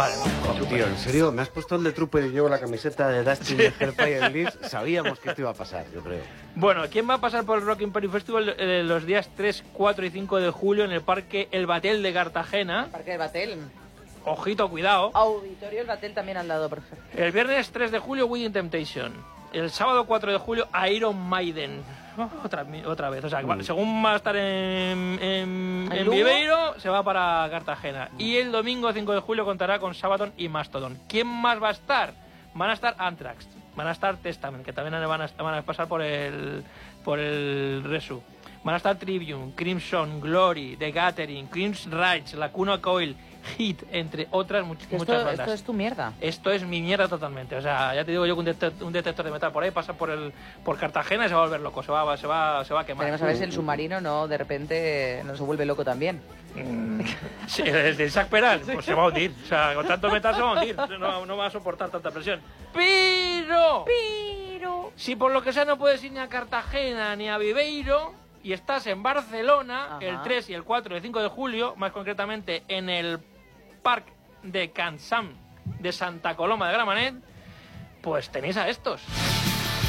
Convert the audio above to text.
Vale, Tío, en serio, me has puesto el de Trooper y llevo la camiseta de Dustin de Hellfire Leaves. Sabíamos que esto iba a pasar, yo creo. Bueno, ¿quién va a pasar por el Rock in Party Festival los días 3, 4 y 5 de julio en el Parque El Batel de Cartagena? Parque del Batel. Ojito, cuidado. Auditorio El Batel también han dado, por ejemplo. El viernes 3 de julio, Within Temptation. El sábado 4 de julio, Iron Maiden. Otra vez. O sea, según va a estar en Viveiro, se va para Cartagena. Y el domingo 5 de julio contará con Sabaton y Mastodon. ¿Quién más va a estar? Van a estar Anthrax, van a estar Testament, que también van a pasar por el Resu. Van a estar Trivium, Crimson, Glory, The Gathering, Crimson Rage, Lacuna Coil, Hit, entre otras muchas bandas. Esto es tu mierda. Esto es mi mierda totalmente. O sea, ya te digo yo que un detector de metal por ahí pasa por Cartagena y se va a volver loco, se va a quemar. Veremos a ver si el submarino no de repente no se vuelve loco también. Sí, el de Isaac Peral, pues se va a hundir. O sea, con tanto metal se va a hundir. No va a soportar tanta presión. Pero si por lo que sea no puedes ir ni a Cartagena ni a Viveiro y estás en Barcelona, el 3 y el 4 y 5 de julio, más concretamente en el Parque de Can Sam de Santa Coloma de Gramenet, pues tenéis a estos.